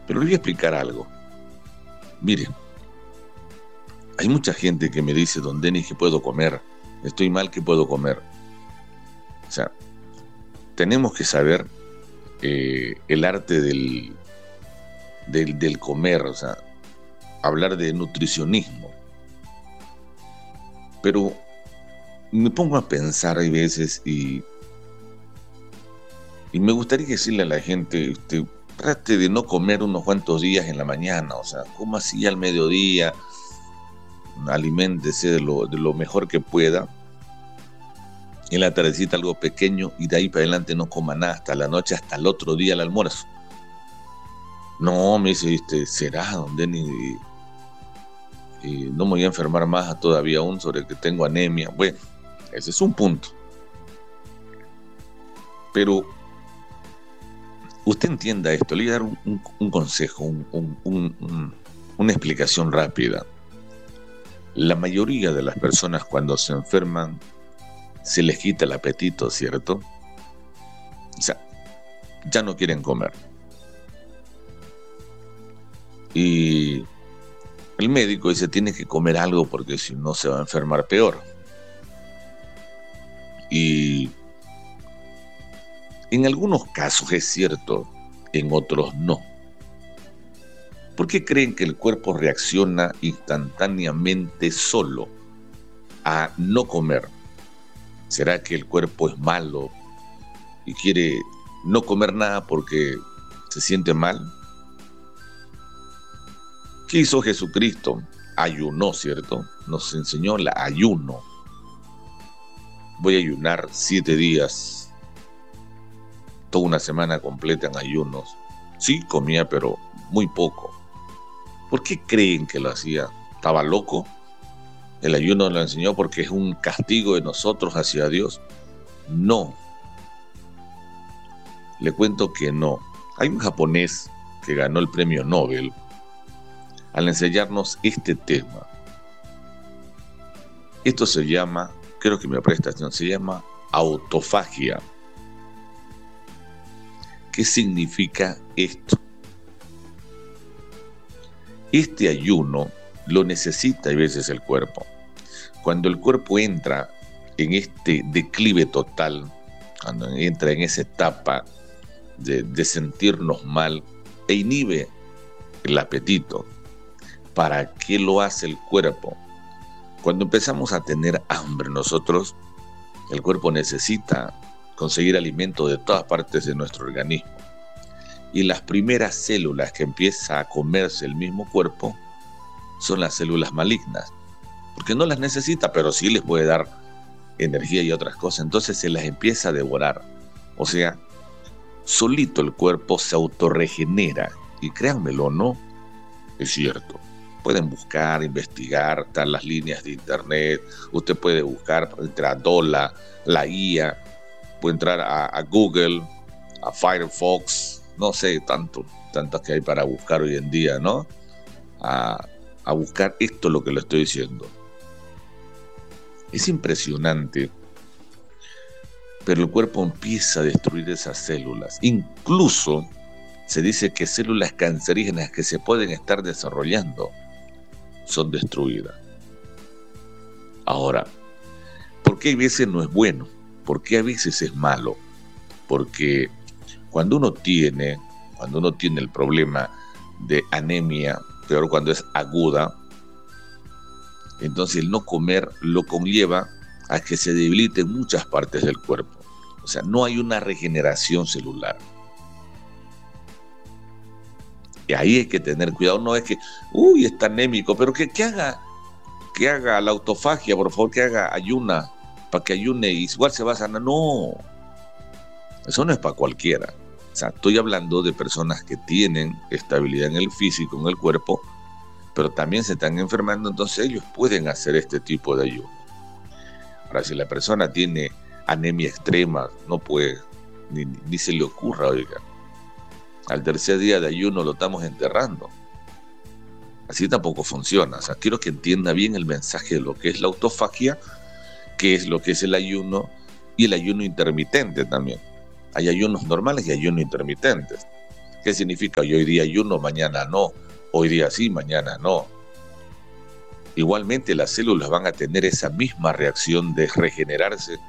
Pero le voy a explicar algo. Mire, hay mucha gente que me dice, don Denis, ¿qué puedo comer? Estoy mal, ¿qué puedo comer? O sea, tenemos que saber el arte del comer, o sea, hablar de nutricionismo. Pero me pongo a pensar hay veces y me gustaría decirle a la gente, trate de no comer unos cuantos días en la mañana, o sea, coma así al mediodía, aliméntese de lo mejor que pueda, en la tardecita algo pequeño y de ahí para adelante no coma nada hasta la noche, hasta el otro día el almuerzo. No, me dice, ¿será, don Denis? No me voy a enfermar más todavía aún sobre que tengo anemia. Bueno, ese es un punto. Pero usted entienda esto, le voy a dar un consejo, una explicación rápida. La mayoría de las personas cuando se enferman se les quita el apetito, ¿cierto? O sea, ya no quieren comer. Y el médico dice, tiene que comer algo porque si no se va a enfermar peor. Y en algunos casos es cierto, en otros no. ¿Por qué creen que el cuerpo reacciona instantáneamente solo a no comer? ¿Será que el cuerpo es malo y quiere no comer nada porque se siente mal? ¿Qué hizo Jesucristo? Ayunó, ¿cierto? Nos enseñó el ayuno. Voy a ayunar 7 días, toda una semana completa en ayunos. Sí, comía, pero muy poco. ¿Por qué creen que lo hacía? ¿Estaba loco? ¿El ayuno lo enseñó porque es un castigo de nosotros hacia Dios? No. Le cuento que no. Hay un japonés que ganó el premio Nobel al enseñarnos este tema. Esto se llama, creo que me presta atención, se llama autofagia. ¿Qué significa esto? Este ayuno lo necesita a veces el cuerpo. Cuando el cuerpo entra en este declive total, cuando entra en esa etapa de sentirnos mal e inhibe el apetito, ¿para qué lo hace el cuerpo? Cuando empezamos a tener hambre nosotros, el cuerpo necesita conseguir alimento de todas partes de nuestro organismo. Y las primeras células que empieza a comerse el mismo cuerpo son las células malignas, porque no las necesita, pero sí les puede dar energía y otras cosas, entonces se las empieza a devorar. O sea, solito el cuerpo se autorregenera, y créanmelo, ¿no? Es cierto. Pueden buscar, investigar, están las líneas de internet, usted puede buscar, entrar a Dola, la IA, puede entrar a Google, a Firefox, no sé, tantas que hay para buscar hoy en día, ¿no? A buscar esto, lo que le estoy diciendo. Es impresionante, pero el cuerpo empieza a destruir esas células. Incluso se dice que células cancerígenas que se pueden estar desarrollando son destruidas. Ahora, ¿por qué a veces no es bueno? ¿Por qué a veces es malo? Porque cuando uno tiene el problema de anemia, peor cuando es aguda, entonces el no comer lo conlleva a que se debiliten muchas partes del cuerpo. O sea, no hay una regeneración celular. Y ahí hay que tener cuidado. No es que, está anémico, pero que haga la autofagia, por favor, que haga ayuna, para que ayune y igual se va a sanar. No, eso no es para cualquiera. O sea, estoy hablando de personas que tienen estabilidad en el físico, en el cuerpo, pero también se están enfermando, entonces ellos pueden hacer este tipo de ayuno. Ahora, si la persona tiene anemia extrema, no puede, ni se le ocurra, oiga. Al tercer día de ayuno lo estamos enterrando. Así tampoco funciona. O sea, quiero que entienda bien el mensaje de lo que es la autofagia, qué es lo que es el ayuno y el ayuno intermitente también. Hay ayunos normales y ayunos intermitentes. ¿Qué significa? Hoy día ayuno, mañana no. Hoy día sí, mañana no. Igualmente las células van a tener esa misma reacción de regenerarse,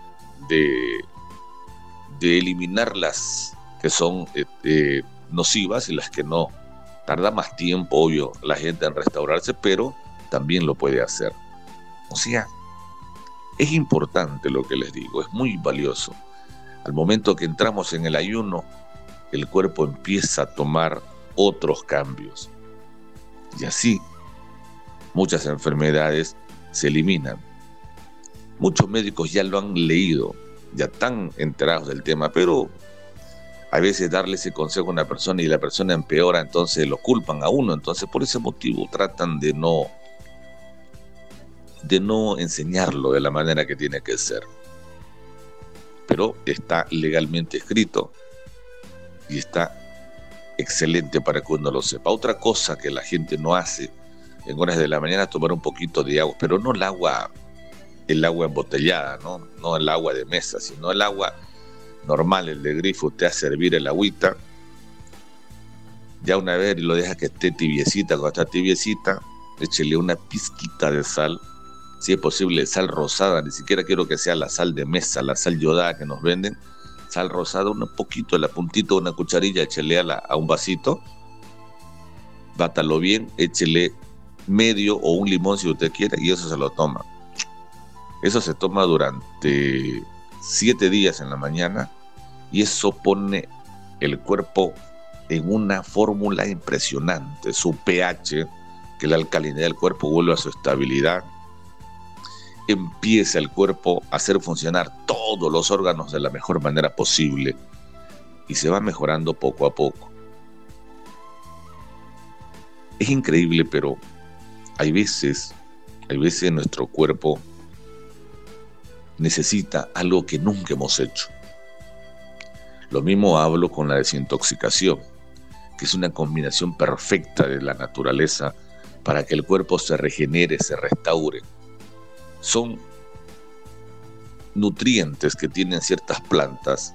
de eliminar las que son nocivas y las que no. Tarda más tiempo, obvio, la gente en restaurarse, pero también lo puede hacer. O sea, es importante lo que les digo, es muy valioso. Al momento que entramos en el ayuno, el cuerpo empieza a tomar otros cambios. Y así, muchas enfermedades se eliminan. Muchos médicos ya lo han leído, ya están enterados del tema, pero a veces darle ese consejo a una persona y la persona empeora, entonces lo culpan a uno. Entonces, por ese motivo tratan de no enseñarlo de la manera que tiene que ser. Pero está legalmente escrito y está excelente para que uno lo sepa. Otra cosa que la gente no hace en horas de la mañana es tomar un poquito de agua, pero no el agua embotellada, no el agua de mesa, sino el agua normal, el de grifo. Usted hace hervir el agüita, ya una vez lo deja que esté tibiecita. Cuando está tibiecita, échele una pizquita de sal, si es posible sal rosada, ni siquiera quiero que sea la sal de mesa, la sal yodada que nos venden, sal rosada, un poquito, la puntita de una cucharilla, échele a un vasito, bátalo bien, échele medio o un limón si usted quiere, y eso se lo toma. Eso se toma durante 7 días en la mañana, y eso pone el cuerpo en una fórmula impresionante. Su pH, que la alcalinidad del cuerpo vuelve a su estabilidad, empieza el cuerpo a hacer funcionar todos los órganos de la mejor manera posible y se va mejorando poco a poco. Es increíble, pero hay veces nuestro cuerpo necesita algo que nunca hemos hecho. Lo mismo hablo con la desintoxicación, que es una combinación perfecta de la naturaleza para que el cuerpo se regenere, se restaure. Son nutrientes que tienen ciertas plantas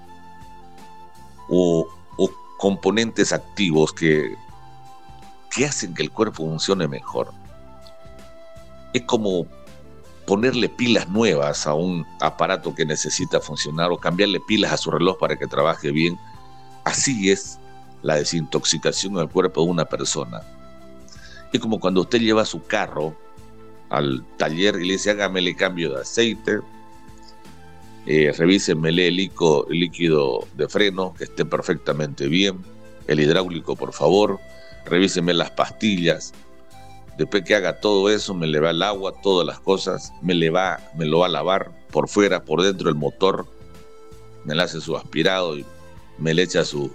o componentes activos que hacen que el cuerpo funcione mejor. Es como ponerle pilas nuevas a un aparato que necesita funcionar o cambiarle pilas a su reloj para que trabaje bien. Así es la desintoxicación del cuerpo de una persona. Es como cuando usted lleva su carro al taller y le dice: hágamele cambio de aceite, revísenmele el líquido de freno que esté perfectamente bien, el hidráulico por favor, revísenme las pastillas. Después que haga todo eso, me le va el agua, todas las cosas, me lo va a lavar por fuera, por dentro el motor, me le hace su aspirado y me le echa sus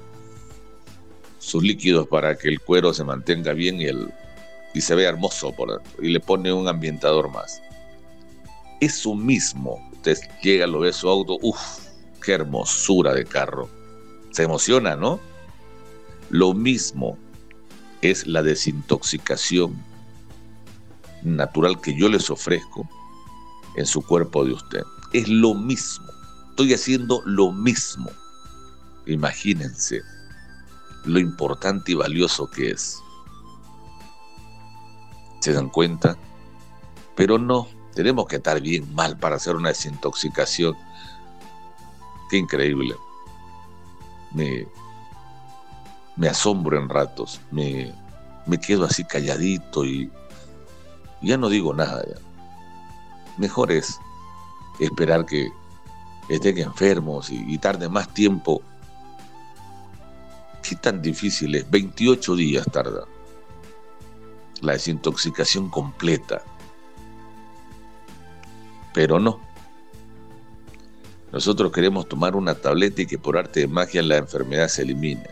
líquidos para que el cuero se mantenga bien y se vea hermoso por dentro, y le pone un ambientador más. Eso mismo, usted llega, lo ve su auto, qué hermosura de carro, se emociona, ¿no? Lo mismo es la desintoxicación natural que yo les ofrezco en su cuerpo de usted. Es lo mismo, estoy haciendo lo mismo. Imagínense lo importante y valioso que es. ¿Se dan cuenta? Pero no, tenemos que estar bien mal para hacer una desintoxicación. Qué increíble. Me asombro en ratos, me quedo así calladito y ya no digo nada. Ya. Mejor es esperar que estén enfermos y tarde más tiempo. ¿Qué tan difícil es? 28 días tarda la desintoxicación completa. Pero no. Nosotros queremos tomar una tableta y que por arte de magia la enfermedad se elimine.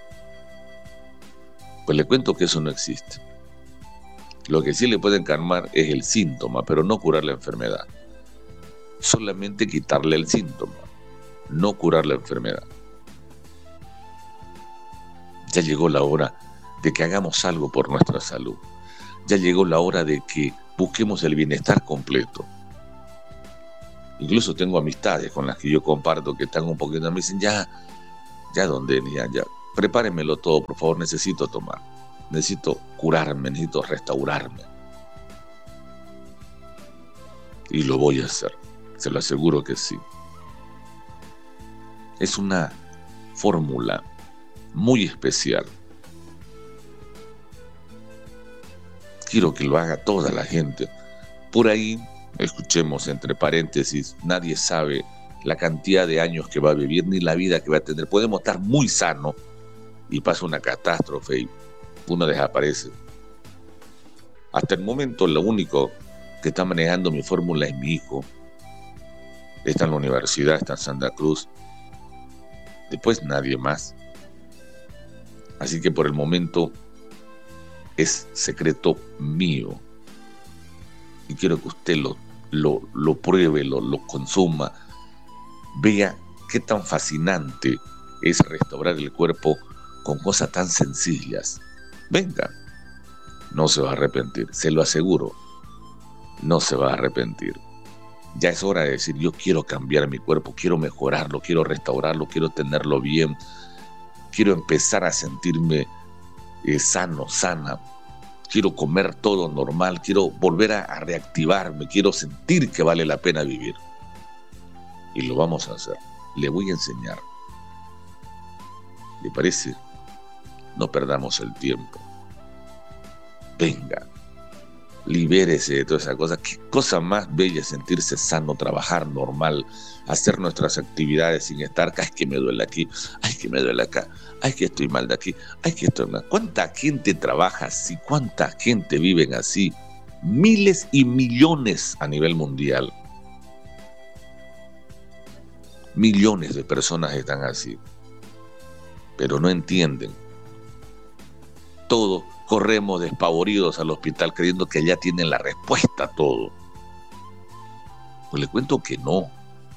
Pues le cuento que eso no existe. Lo que sí le pueden calmar es el síntoma, pero no curar la enfermedad. Solamente quitarle el síntoma, no curar la enfermedad. Ya llegó la hora de que hagamos algo por nuestra salud. Ya llegó la hora de que busquemos el bienestar completo. Incluso tengo amistades con las que yo comparto que están un poquito, me dicen, ya don Denis, ya prepáremelo todo, por favor, necesito tomar, necesito curarme, necesito restaurarme. Y lo voy a hacer, se lo aseguro que sí. Es una fórmula muy especial. Quiero que lo haga toda la gente. Por ahí, escuchemos entre paréntesis, nadie sabe la cantidad de años que va a vivir ni la vida que va a tener. Podemos estar muy sanos y pasa una catástrofe y uno desaparece. Hasta el momento, lo único que está manejando mi fórmula es mi hijo. Está en la universidad, está en Santa Cruz. Después nadie más. Así que por el momento es secreto mío. Y quiero que usted lo pruebe, lo consuma. Vea qué tan fascinante es restaurar el cuerpo con cosas tan sencillas. Venga, no se va a arrepentir, se lo aseguro. No se va a arrepentir. Ya es hora de decir, yo quiero cambiar mi cuerpo, quiero mejorarlo, quiero restaurarlo, quiero tenerlo bien, quiero empezar a sentirme sano, sana, quiero comer todo normal, quiero volver a reactivarme, quiero sentir que vale la pena vivir. Y lo vamos a hacer. Le voy a enseñar. ¿Le parece? No perdamos el tiempo. Venga. Libérese de toda esa cosa. Qué cosa más bella sentirse sano, trabajar normal, hacer nuestras actividades sin estar, ay, que me duele aquí, ay, que me duele acá, ay, que estoy mal de aquí, ay, que estoy mal. ¿Cuánta gente trabaja así? ¿Cuánta gente vive así? Miles y millones a nivel mundial. Millones de personas están así, pero no entienden. Todos corremos despavoridos al hospital creyendo que ya tienen la respuesta a todo. Pues le cuento que no.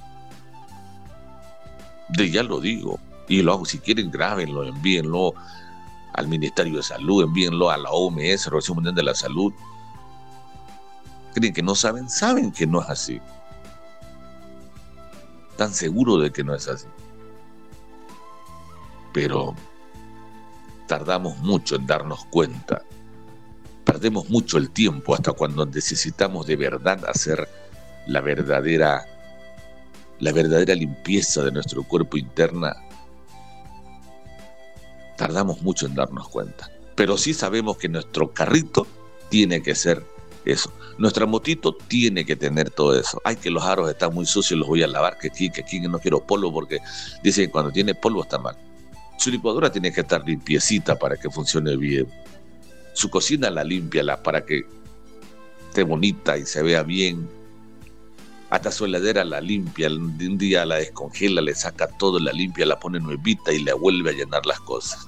Ya lo digo, y lo hago. Si quieren, grábenlo, envíenlo al Ministerio de Salud, envíenlo a la OMS, Organización Mundial de la Salud. ¿Creen que no saben? Saben que no es así. Están seguros de que no es así. Pero tardamos mucho en darnos cuenta. Perdemos mucho el tiempo hasta cuando necesitamos de verdad hacer la verdadera limpieza de nuestro cuerpo interna. Tardamos mucho en darnos cuenta. Pero sí sabemos que nuestro carrito tiene que ser eso. Nuestra motito tiene que tener todo eso. Ay, que los aros están muy sucios, los voy a lavar, que aquí no quiero polvo porque dicen que cuando tiene polvo está mal. Su licuadora tiene que estar limpiecita para que funcione bien. Su cocina la limpia para que esté bonita y se vea bien. Hasta su heladera la limpia, de un día la descongela, le saca todo, la limpia, la pone nuevita y le vuelve a llenar las cosas.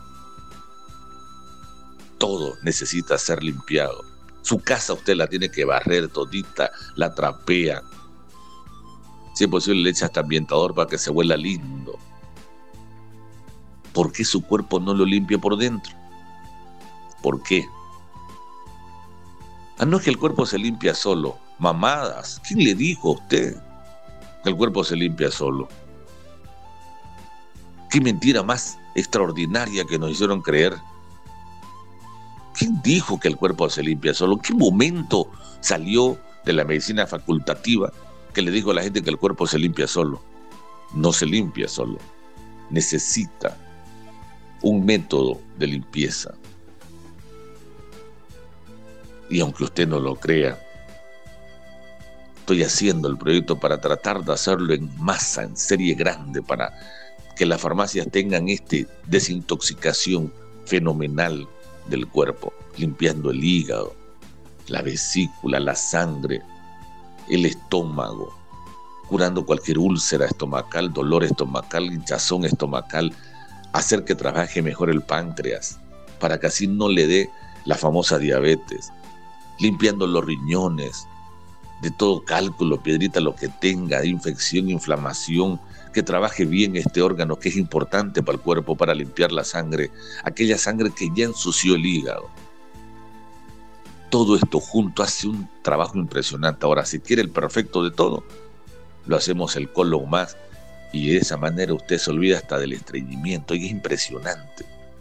Todo necesita ser limpiado. Su casa usted la tiene que barrer todita, la trapea. Si es posible le echa hasta ambientador para que se huela lindo. ¿Por qué su cuerpo no lo limpia por dentro? ¿Por qué? No es que el cuerpo se limpia solo. Mamadas, ¿quién le dijo a usted que el cuerpo se limpia solo? ¿Qué mentira más extraordinaria que nos hicieron creer? ¿Quién dijo que el cuerpo se limpia solo? ¿En qué momento salió de la medicina facultativa que le dijo a la gente que el cuerpo se limpia solo? No se limpia solo. Necesita un método de limpieza. Y aunque usted no lo crea, estoy haciendo el proyecto para tratar de hacerlo en masa, en serie grande, para que las farmacias tengan desintoxicación fenomenal del cuerpo, limpiando el hígado, la vesícula, la sangre, el estómago, curando cualquier úlcera estomacal, dolor estomacal, hinchazón estomacal, hacer que trabaje mejor el páncreas, para que así no le dé la famosa diabetes, limpiando los riñones, de todo cálculo, piedrita, lo que tenga, infección, inflamación, que trabaje bien este órgano que es importante para el cuerpo, para limpiar la sangre, aquella sangre que ya ensució el hígado. Todo esto junto hace un trabajo impresionante. Ahora, si quiere el perfecto de todo, lo hacemos el colon más, y de esa manera usted se olvida hasta del estreñimiento, y es impresionante.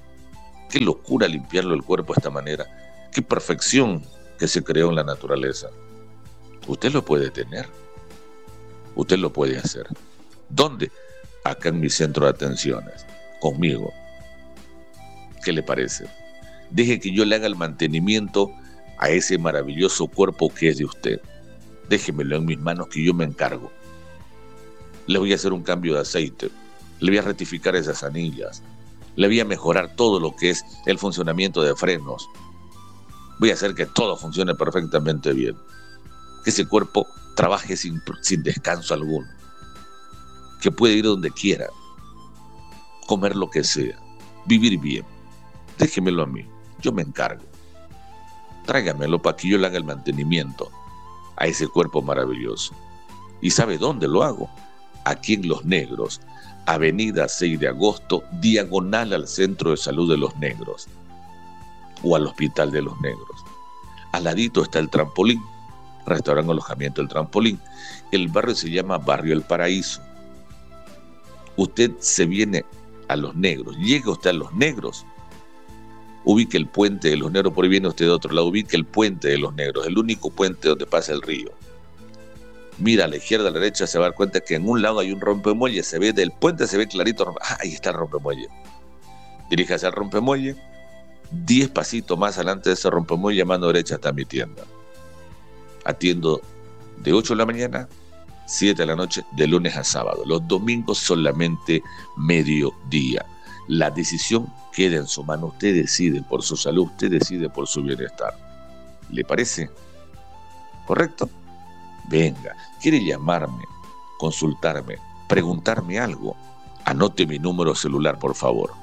Qué locura limpiarlo el cuerpo de esta manera. Qué perfección que se creó en la naturaleza. Usted lo puede tener. Usted lo puede hacer. ¿Dónde? Acá en mi centro de atenciones. Conmigo. ¿Qué le parece? Deje que yo le haga el mantenimiento a ese maravilloso cuerpo que es de usted. Déjemelo en mis manos que yo me encargo. Le voy a hacer un cambio de aceite. Le voy a rectificar esas anillas. Le voy a mejorar todo lo que es el funcionamiento de frenos. Voy a hacer que todo funcione perfectamente bien. Que ese cuerpo trabaje sin descanso alguno. Que pueda ir donde quiera. Comer lo que sea. Vivir bien. Déjemelo a mí. Yo me encargo. Tráigamelo para que yo le haga el mantenimiento a ese cuerpo maravilloso. ¿Y sabe dónde lo hago? Aquí en Los Negros, Avenida 6 de Agosto, diagonal al Centro de Salud de Los Negros o al Hospital de Los Negros. Al ladito está el Trampolín, restaurante alojamiento El Trampolín. El barrio se llama Barrio El Paraíso. Usted se viene a Los Negros, llega usted a Los Negros, ubique el puente de Los Negros, por ahí viene usted de otro lado, ubique el puente de Los Negros, el único puente donde pasa el río. Mira a la izquierda, a la derecha, se va a dar cuenta que en un lado hay un rompemuelle, se ve del puente, se ve clarito, ahí está el rompemuelle. Diríjase al rompemuelle, 10 pasitos más adelante de ese rompemuelle, a mano derecha está mi tienda. Atiendo de 8 de la mañana, 7 de la noche, de lunes a sábado. Los domingos solamente mediodía. La decisión queda en su mano. Usted decide por su salud, usted decide por su bienestar. ¿Le parece? ¿Correcto? Venga, quiere llamarme, consultarme, preguntarme algo. Anote mi número celular, por favor.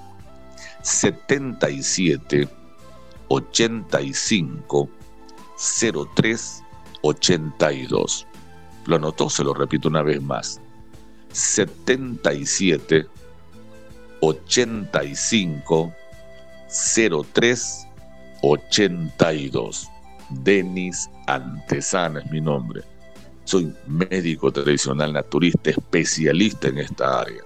77 85 03 82. ¿Lo anotó? Se lo repito una vez más. 77 85 03 82. Denis Antesana es mi nombre. Soy médico tradicional naturista, especialista en esta área.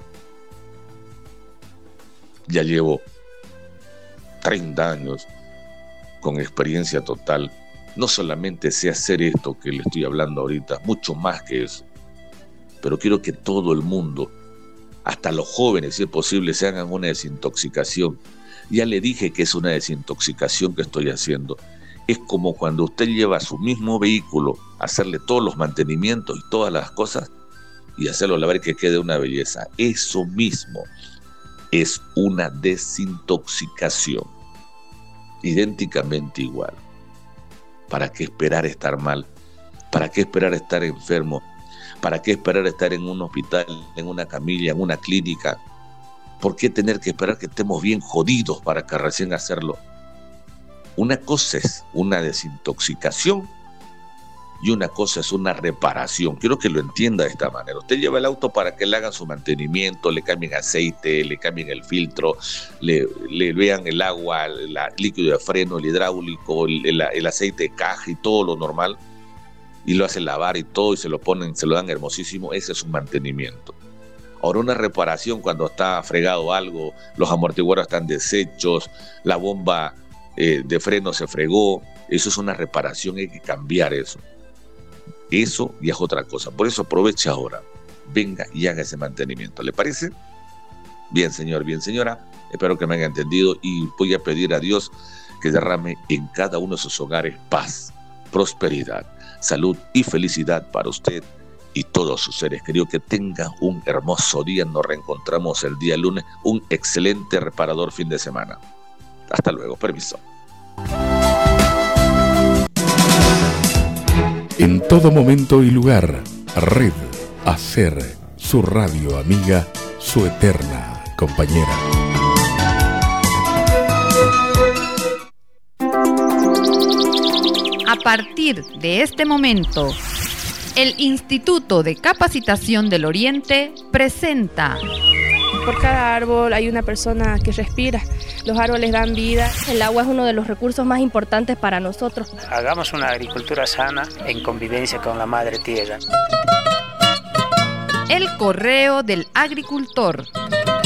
Ya llevo 30 años con experiencia total. No solamente sé hacer esto que le estoy hablando ahorita, mucho más que eso. Pero quiero que todo el mundo, hasta los jóvenes, si es posible, se hagan una desintoxicación. Ya le dije que es una desintoxicación que estoy haciendo. Es como cuando usted lleva su mismo vehículo a hacerle todos los mantenimientos y todas las cosas y hacerlo lavar y que quede una belleza. Eso mismo es una desintoxicación. Idénticamente igual. ¿Para qué esperar estar mal? ¿Para qué esperar estar enfermo? ¿Para qué esperar estar en un hospital, en una camilla, en una clínica? ¿Por qué tener que esperar que estemos bien jodidos para que recién hacerlo? Una cosa es una desintoxicación y una cosa es una reparación. Quiero que lo entienda de esta manera. Usted lleva el auto para que le hagan su mantenimiento, le cambien aceite, le cambien el filtro, le vean el agua, el líquido de freno, el hidráulico, el aceite de caja y todo lo normal, y lo hacen lavar y todo y se lo ponen, se lo dan hermosísimo. Ese es un mantenimiento. Ahora, una reparación cuando está fregado algo, los amortiguadores están deshechos, la bomba de freno se fregó, eso es una reparación, hay que cambiar eso. Eso ya es otra cosa. Por eso aproveche ahora, venga y haga ese mantenimiento. ¿Le parece? Bien, señor, bien, señora. Espero que me haya entendido y voy a pedir a Dios que derrame en cada uno de sus hogares paz, prosperidad, salud y felicidad para usted y todos sus seres queridos. Que tenga un hermoso día. Nos reencontramos el día lunes. Un excelente reparador fin de semana. Hasta luego. Permiso. En todo momento y lugar, Red Hacer, su radio amiga, su eterna compañera. A partir de este momento, el Instituto de Capacitación del Oriente presenta... Por cada árbol hay una persona que respira. Los árboles dan vida. El agua es uno de los recursos más importantes para nosotros. Hagamos una agricultura sana en convivencia con la madre tierra. El correo del agricultor.